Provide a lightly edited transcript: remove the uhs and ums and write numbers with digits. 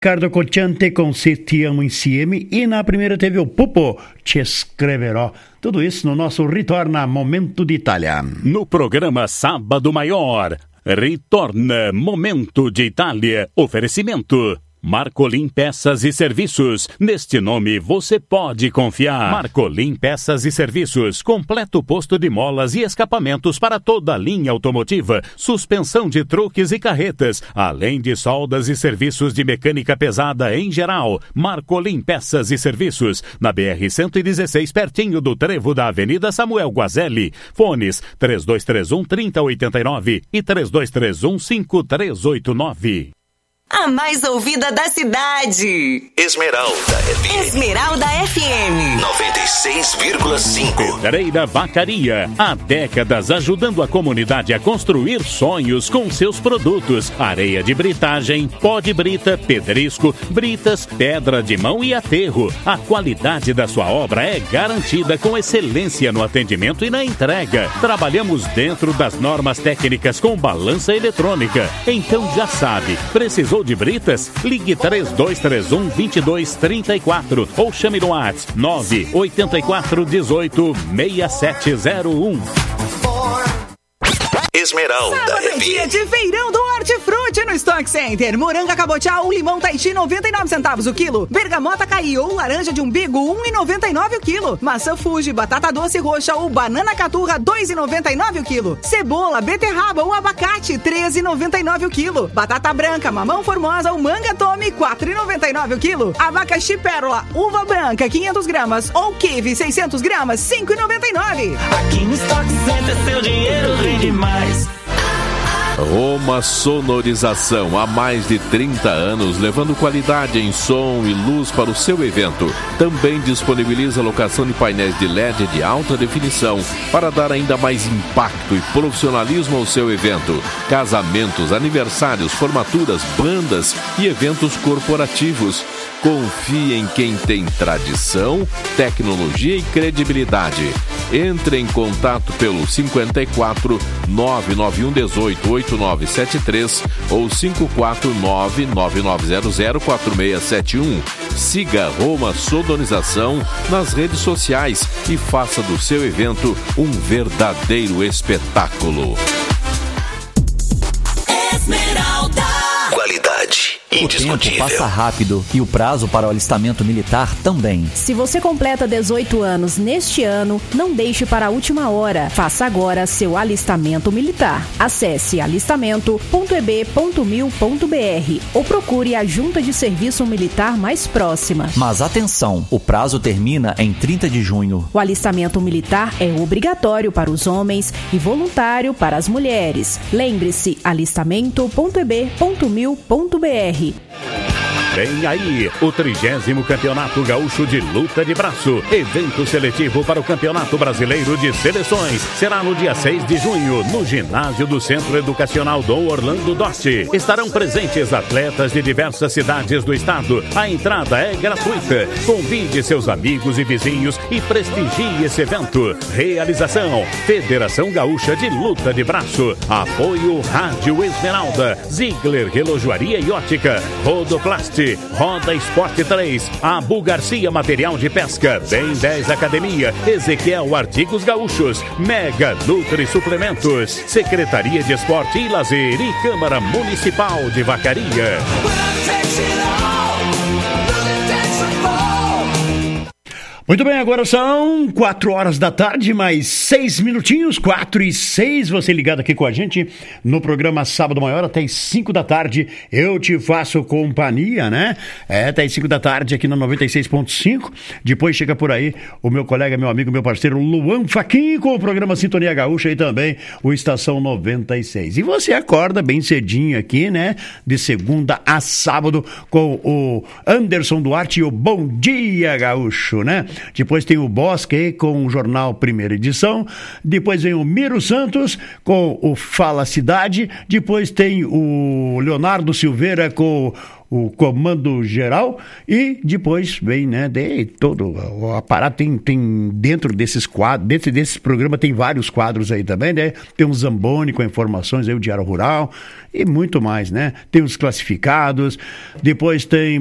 Ricardo Cocciante com Se Ti Amo Insieme, e na primeira teve o Pupo Te Escreverò. Tudo isso no nosso Ritorna Momento de Itália. No programa Sábado Maior, Ritorna Momento de Itália. Oferecimento Marcolin Peças e Serviços. Neste nome você pode confiar. Marcolin Peças e Serviços. Completo posto de molas e escapamentos para toda a linha automotiva. Suspensão de truques e carretas. Além de soldas e serviços de mecânica pesada em geral. Marcolin Peças e Serviços. Na BR-116, pertinho do trevo da Avenida Samuel Guazelli. Fones 3231-3089 e 3231-5389. A mais ouvida da cidade. Esmeralda FM. Esmeralda FM. 96,5. Pedreira Vacaria. Há décadas ajudando a comunidade a construir sonhos com seus produtos. Areia de britagem, pó de brita, pedrisco, britas, pedra de mão e aterro. A qualidade da sua obra é garantida com excelência no atendimento e na entrega. Trabalhamos dentro das normas técnicas com balança eletrônica. Então já sabe, precisou de britas? Ligue 3231-2234 ou chame no WhatsApp 984186701. Esmeralda Sábado é dia de feirão do Hortifruti no Stock Center. Moranga cabotiá ou limão Tahiti, 99 centavos o quilo. Bergamota caí ou laranja de umbigo, 1,99 o quilo. Maçã Fuji, batata doce roxa ou banana caturra, 2,99 o quilo. Cebola, beterraba ou abacate, 13,99 o quilo. Batata branca, mamão formosa ou manga tome, 4,99 o quilo. Abacaxi pérola, uva branca, 500 gramas ou kiwi, 600 gramas, 5,99. Aqui no Stock Center seu dinheiro rende mais. Roma Sonorização, há mais de 30 anos, levando qualidade em som e luz para o seu evento. Também disponibiliza locação de painéis de LED de alta definição para dar ainda mais impacto e profissionalismo ao seu evento. Casamentos, aniversários, formaturas, bandas e eventos corporativos. Confie em quem tem tradição, tecnologia e credibilidade. Entre em contato pelo 54 991 18 8973 ou 549 9900 4671. Siga Roma Sonorização nas redes sociais e faça do seu evento um verdadeiro espetáculo. Esmeralda. Qualidade indiscutível. O tempo passa rápido e o prazo para o alistamento militar também. Se você completa 18 anos neste ano, não deixe para a última hora. Faça agora seu alistamento militar. Acesse alistamento.eb.mil.br ou procure a junta de serviço militar mais próxima. Mas atenção, o prazo termina em 30 de junho. O alistamento militar é obrigatório para os homens e voluntário para as mulheres. Lembre-se, alistamento.eb.mil.br. Vem aí o 30º Campeonato Gaúcho de Luta de Braço. Evento seletivo para o Campeonato Brasileiro de Seleções. Será no dia 6 de junho, no ginásio do Centro Educacional Dom Orlando Dosti. Estarão presentes atletas de diversas cidades do estado. A entrada é gratuita. Convide seus amigos e vizinhos e prestigie esse evento. Realização: Federação Gaúcha de Luta de Braço. Apoio Rádio Esmeralda, Ziegler Relojoaria e Ótica, Rodoplast, Roda Esporte 3, Abu Garcia Material de Pesca, Bem 10 Academia, Ezequiel Artigos Gaúchos, Mega Nutri Suplementos, Secretaria de Esporte e Lazer e Câmara Municipal de Vacaria. Muito bem, agora são 4 horas da tarde, mais 6 minutinhos, 4 e 6, você ligado aqui com a gente no programa Sábado Maior, até as 5 da tarde, eu te faço companhia, né? Até as 5 da tarde aqui na 96.5, depois chega por aí o meu colega, meu amigo, meu parceiro Luan Faquin com o programa Sintonia Gaúcha e também o Estação 96. E você acorda bem cedinho aqui, né? De segunda a sábado com o Anderson Duarte e o Bom Dia Gaúcho, né? Depois tem o Bosque com o Jornal Primeira Edição. Depois vem o Miro Santos com o Fala Cidade. Depois tem o Leonardo Silveira com o Comando Geral, e depois vem, né, todo o aparato, tem dentro desses quadros, dentro desse programa tem vários quadros aí também, né, tem um Zamboni com informações aí, o Diário Rural, e muito mais, né, tem os classificados, depois tem